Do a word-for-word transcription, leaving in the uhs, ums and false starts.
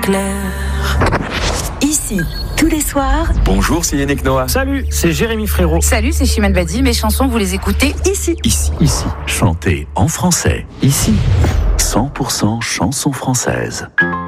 clair. Ici, tous les soirs. Bonjour, c'est Yannick Noah. Salut, c'est Jérémy Frérot. Salut, c'est Chimène Badi. Mes chansons, vous les écoutez ici. Ici. Ici. Chantez en français. Ici. cent pour cent chansons françaises.